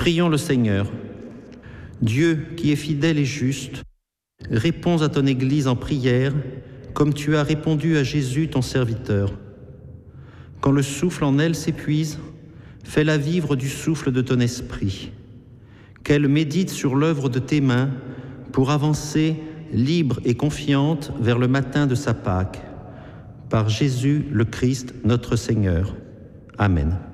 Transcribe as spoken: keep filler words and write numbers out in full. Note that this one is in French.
Prions le Seigneur. Dieu, qui est fidèle et juste, réponds à ton Église en prière, comme tu as répondu à Jésus, ton serviteur. Quand le souffle en elle s'épuise, fais-la vivre du souffle de ton esprit. Qu'elle médite sur l'œuvre de tes mains pour avancer libre et confiante vers le matin de sa Pâque. Par Jésus le Christ, notre Seigneur. Amen.